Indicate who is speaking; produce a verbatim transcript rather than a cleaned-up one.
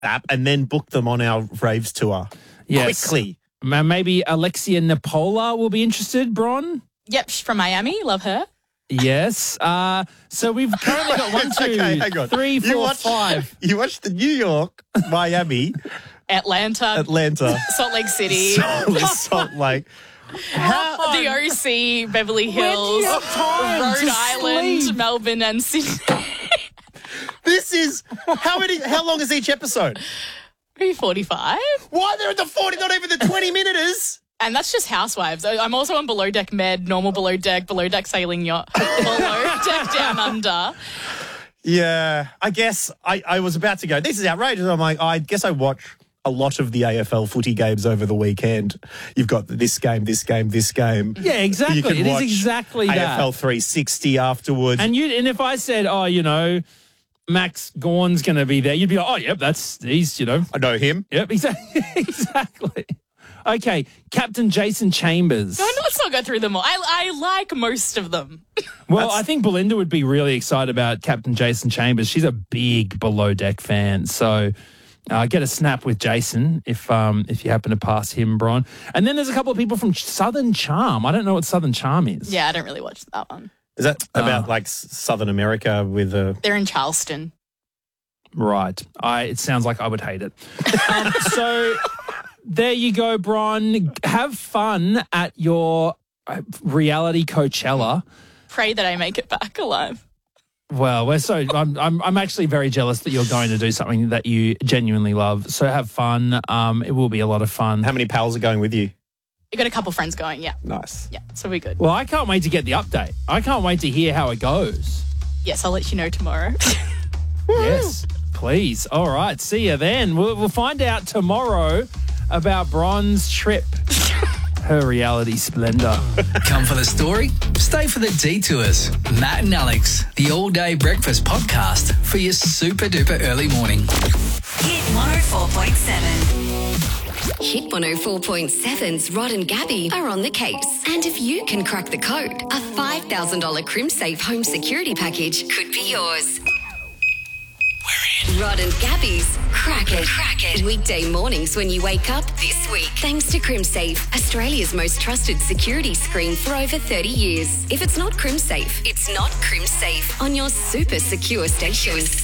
Speaker 1: app and then book them on our Raves tour.
Speaker 2: Yes.
Speaker 1: Quickly.
Speaker 2: Ma- Maybe Alexia Napola will be interested, Bron?
Speaker 3: Yep, she's from Miami. Love her.
Speaker 2: Yes. Uh, so we've currently got one, two,
Speaker 1: Okay, hang on.
Speaker 2: three,
Speaker 1: You
Speaker 2: four,
Speaker 1: watched-
Speaker 2: five.
Speaker 1: You watched the New York, Miami,
Speaker 3: Atlanta,
Speaker 1: Atlanta,
Speaker 3: Salt Lake City,
Speaker 1: Salt, Salt Lake. How,
Speaker 3: the O C, Beverly
Speaker 2: Where do
Speaker 3: Hills,
Speaker 2: you have time
Speaker 3: Rhode
Speaker 2: to
Speaker 3: Island,
Speaker 2: sleep?
Speaker 3: Melbourne, and Sydney.
Speaker 1: this is how many? How long is each episode?
Speaker 3: Maybe forty-five.
Speaker 1: Why they're at the forty, not even the twenty minuters?
Speaker 3: And that's just Housewives. I- I'm also on Below Deck Med, Normal Below Deck, Below Deck Sailing Yacht, Below Deck Down Under.
Speaker 1: Yeah, I guess I, I was about to go, this is outrageous. I'm like, I guess I watch a lot of the A F L footy games over the weekend. You've got this game, this game, this game.
Speaker 2: Yeah, exactly.
Speaker 1: You can
Speaker 2: It is
Speaker 1: watch
Speaker 2: exactly that.
Speaker 1: A F L three sixty afterwards.
Speaker 2: And you, and if I said, oh, you know, Max Gorn's going to be there, you'd be like, oh, yep, that's, he's, you know.
Speaker 1: I know him.
Speaker 2: Yep, exactly. exactly. Okay, Captain Jason Chambers.
Speaker 3: No, let's not go through them all. I, I like most of them.
Speaker 2: Well,
Speaker 1: That's-
Speaker 2: I think Belinda would be really excited about Captain Jason Chambers. She's a big Below Deck fan. So uh, get a snap with Jason if um, if you happen to pass him, Bron. And then there's a couple of people from Southern Charm. I don't know what Southern Charm is.
Speaker 3: Yeah, I don't really watch that one.
Speaker 1: Is that about
Speaker 2: Oh.
Speaker 1: like S- Southern America with a...
Speaker 3: They're in Charleston.
Speaker 2: Right. I. It sounds like I would hate it. um, so there you go, Bron. Have fun at your uh, reality Coachella.
Speaker 3: Pray that I make it back alive.
Speaker 2: Well, we're so I'm, I'm I'm actually very jealous that you're going to do something that you genuinely love. So have fun. Um, it will be a lot of fun.
Speaker 1: How many pals are going with you?
Speaker 3: You got a couple friends going, yeah.
Speaker 1: Nice.
Speaker 3: Yeah, so we're good.
Speaker 2: Well, I can't wait to get the update. I can't wait to hear how it goes.
Speaker 3: Yes, I'll let you know tomorrow.
Speaker 2: Yes, please. All right, see you then. We'll, we'll find out tomorrow about Bron's trip, her reality splendor.
Speaker 4: Come for the story, stay for the detours. Matt and Alex, the all-day breakfast podcast for your super duper early morning.
Speaker 5: Hit one oh four point seven. Hit one oh four point seven's Rod and Gabby are on the case. And if you can crack the code, a five thousand dollars CrimSafe home security package could be yours. Rod and Gabby's Crack It. Crack It. Weekday mornings when you wake up this week. Thanks to CrimSafe, Australia's most trusted security screen for over thirty years. If it's not CrimSafe, it's not CrimSafe on your super secure station.